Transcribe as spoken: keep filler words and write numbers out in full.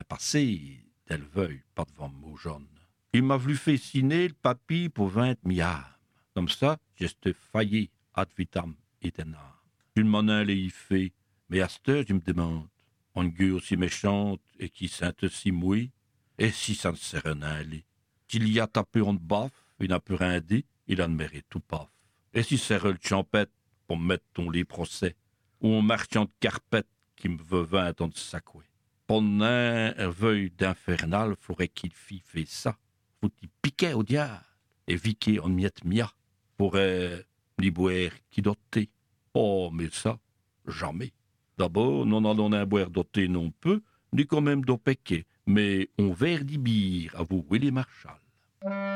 passé, d'elle veuille pas devant mot jaune. Il m'a voulu fasciner le papy pour vingt miam. Comme ça, j'étais failli ad vitam aeternam. Je m'en allais y fait, mais à cette heure, je me demande, on gueule aussi méchante et qui sainte si mouille, et si ça ne sert à rien aller. Qu'il y a tapé on baffe, il n'a plus rien dit, il a mérité tout paf. Et si c'est le champette pour me mettre ton les procès, ou un marchand de carpette qui me veut vingt ans de sacoué. Pendant un veuille d'infernal, faudrait qu'il fit fait ça. Faut qu'il piquait au diable, et viquer en miette mia, pourrait ni boire qui doté. Oh, mais ça, jamais. D'abord, non allons un boire doté non peu, ni quand même d'opéquer, mais on verre d'ibir à vous, Willy Marshall.